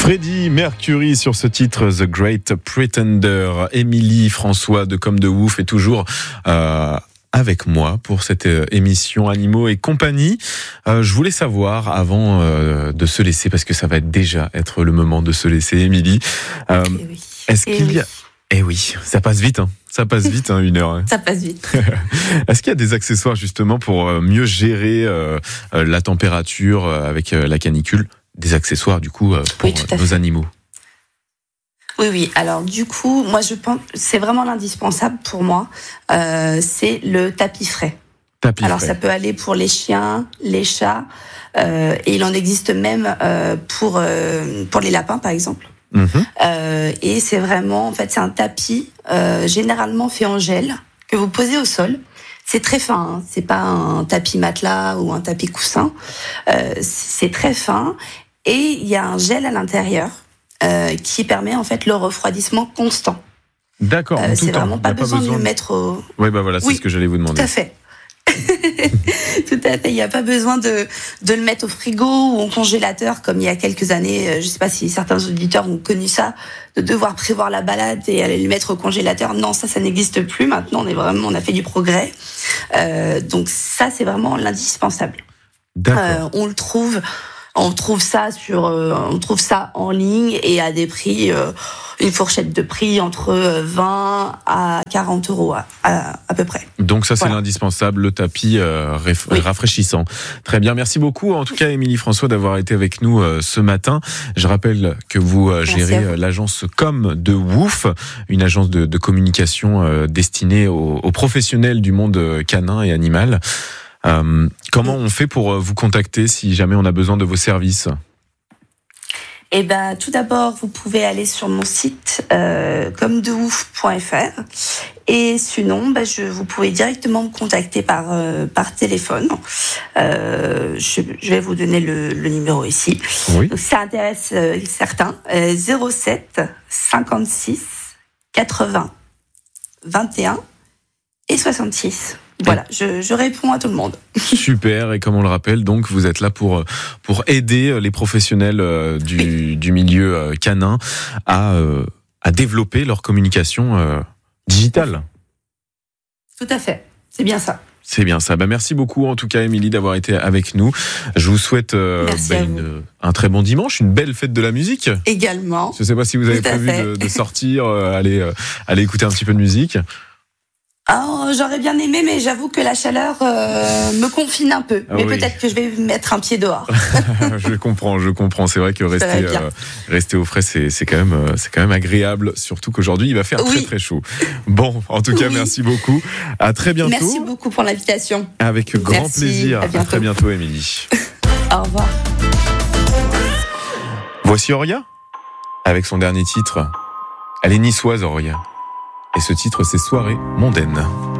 Freddie Mercury sur ce titre The Great Pretender. Émilie François de Comme de Ouf est toujours avec moi pour cette émission Animaux et compagnie. Je voulais savoir avant de se laisser, parce que ça va déjà être le moment de se laisser, Émilie. Est-ce qu'il y a... Eh oui, ça passe vite, hein. Ça passe vite, hein, une heure. Ça passe vite. Est-ce qu'il y a des accessoires justement pour mieux gérer la température avec la canicule? Des accessoires du coup pour nos animaux? Oui. Alors du coup, moi je pense c'est vraiment l'indispensable pour moi. C'est le tapis frais. Alors ça peut aller pour les chiens, les chats, et il en existe même pour les lapins par exemple. Et c'est vraiment, en fait, c'est un tapis généralement fait en gel que vous posez au sol. C'est très fin, hein. C'est pas un tapis matelas ou un tapis coussin. C'est très fin et il y a un gel à l'intérieur qui permet en fait le refroidissement constant. D'accord. C'est vraiment pas besoin de le mettre au. Oui, bah voilà, c'est ce que j'allais vous demander. Tout à fait. Tout à fait. Il n'y a pas besoin de le mettre au frigo ou au congélateur comme il y a quelques années. Je ne sais pas si certains auditeurs ont connu ça, de devoir prévoir la balade et aller le mettre au congélateur. Non, ça n'existe plus. Maintenant, on a fait du progrès. Donc ça, c'est vraiment l'indispensable. D'accord. On trouve ça en ligne et à des prix, une fourchette de prix entre 20 à 40 euros à peu près. Donc ça, c'est l'indispensable, le tapis rafraîchissant. Très bien, merci beaucoup en tout cas Émilie François d'avoir été avec nous ce matin. Je rappelle que vous gérez l'agence Comme de Ouf, une agence de communication destinée aux professionnels du monde canin et animal. Comment on fait pour vous contacter si jamais on a besoin de vos services? Eh ben, tout d'abord, vous pouvez aller sur mon site commedeouf.fr et sinon, vous pouvez directement me contacter par téléphone. Je vais vous donner le numéro ici. Oui. Donc, ça intéresse certains. 07 56 80 21 et 66. Voilà, je réponds à tout le monde. Super, et comme on le rappelle, donc vous êtes là pour aider les professionnels du milieu canin à développer leur communication digitale. Tout à fait, c'est bien ça. C'est bien ça. Merci beaucoup en tout cas Émilie d'avoir été avec nous. Je vous souhaite un très bon dimanche, une belle fête de la musique. Également. Je ne sais pas si vous avez prévu de sortir, aller écouter un petit peu de musique. Oh, j'aurais bien aimé, mais j'avoue que la chaleur me confine un peu. Mais peut-être que je vais mettre un pied dehors. Je comprends. C'est vrai que rester au frais, c'est quand même agréable, surtout qu'aujourd'hui il va faire très très chaud. Bon, en tout cas, merci beaucoup. À très bientôt. Merci beaucoup pour l'invitation. Avec grand plaisir. À très bientôt, Émilie. Au revoir. Voici Auria avec son dernier titre. Elle est niçoise, Auria. Et ce titre, c'est Soirée mondaine.